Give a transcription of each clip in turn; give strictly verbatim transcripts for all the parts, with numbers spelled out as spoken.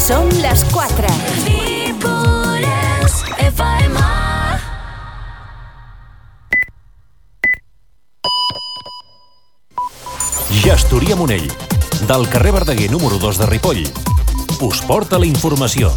Són les quatre. F M. Gestoria Monell, del carrer Verdaguer número dos de Ripoll, us porta la informació.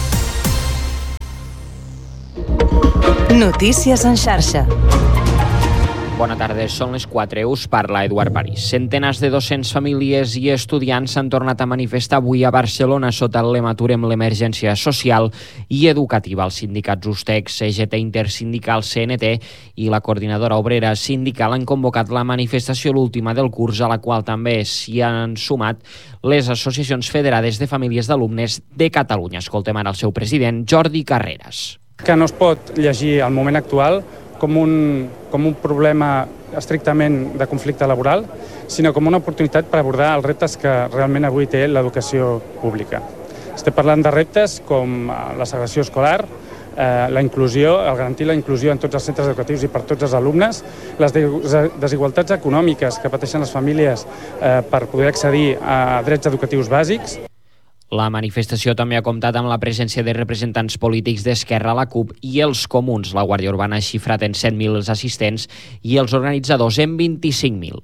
Notícies en xarxa. Bona tarda, són les quatre, us parla Eduard París. Centenars de docents, famílies i estudiants s'han tornat a manifestar avui a Barcelona sota el lema Aturem l'emergència social i educativa. Els sindicats Ustex, C G T Intersindical, C N T i la Coordinadora Obrera Sindical han convocat la manifestació l'última del curs, a la qual també s'hi han sumat les associacions federades de famílies d'alumnes de Catalunya. Escoltem ara el seu president, Jordi Carreras. Que no es pot llegir al moment actual com un, com un problema estrictament de conflicte laboral, sinó com una oportunitat per abordar els reptes que realment avui té l'educació pública. Estem parlant de reptes com la segregació escolar, eh, la inclusió, el garantir la inclusió en tots els centres educatius i per tots els alumnes, les desigualtats econòmiques que pateixen les famílies eh, per poder accedir a drets educatius bàsics. La manifestació també ha comptat amb la presència de representants polítics d'Esquerra, la CUP i els Comuns. La Guàrdia Urbana ha xifrat en set mil els assistents i els organitzadors en vint-i-cinc mil.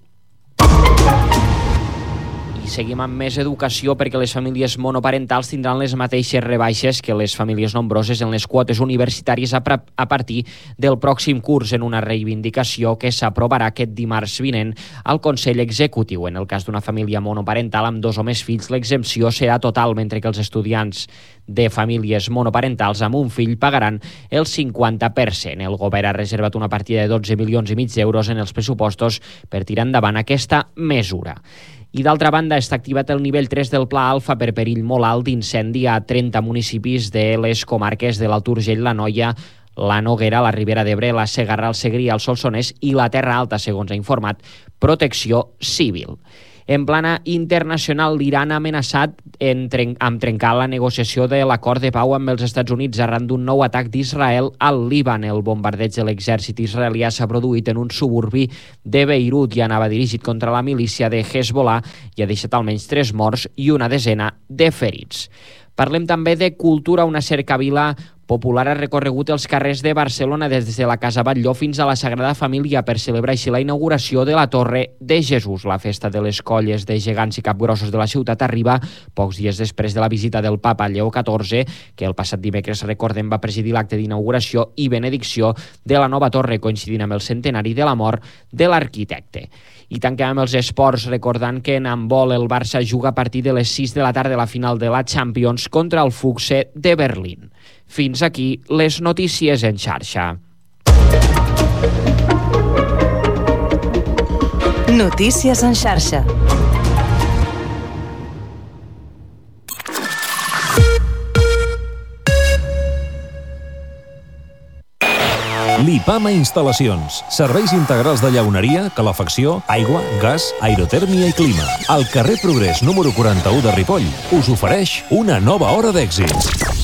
I seguim amb més educació perquè les famílies monoparentals tindran les mateixes rebaixes que les famílies nombroses en les quotes universitàries a, a partir del pròxim curs, en una reivindicació que s'aprovarà aquest dimarts vinent al Consell Executiu. En el cas d'una família monoparental amb dos o més fills, l'exempció serà total, mentre que els estudiants de famílies monoparentals amb un fill pagaran el cinquanta per cent. El govern ha reservat una partida de dotze milions i mig d'euros en els pressupostos per tirar endavant aquesta mesura. I d'altra banda, està activat el nivell tres del Pla Alfa per perill molt alt d'incendi a trenta municipis de les comarques de l'Alt Urgell, l'Anoia, la Noguera, la Ribera d'Ebre, la Segarra, el Segrià, el Solsonès i la Terra Alta, segons ha informat Protecció Civil. En plana internacional, l'Iran ha amenaçat en tren- amb trencar la negociació de l'acord de pau amb els Estats Units arran d'un nou atac d'Israel al Líban. El bombardeig de l'exèrcit israelià s'ha produït en un suburbi de Beirut i anava dirigit contra la milícia de Hezbollah i ha deixat almenys tres morts i una desena de ferits. Parlem també de cultura. Una cercavila popular ha recorregut els carrers de Barcelona des de la Casa Batlló fins a la Sagrada Família per celebrar així la inauguració de la Torre de Jesús. La festa de les colles de gegants i capgrossos de la ciutat arriba pocs dies després de la visita del papa Lleó catorze, que el passat dimecres, recordem, va presidir l'acte d'inauguració i benedicció de la nova torre, coincidint amb el centenari de la mort de l'arquitecte. I tanquem amb els esports, recordant que en handbol el Barça juga a partir de les sis de la tarda la final de la Champions contra el Füchse de Berlín. Fins aquí les notícies en xarxa. Notícies en xarxa. Lipama Instal·lacions. Serveis integrals de llauneria, calefacció, aigua, gas, aerotèrmia i clima. Al carrer Progrés número quaranta-u de Ripoll us ofereix una nova hora d'èxits.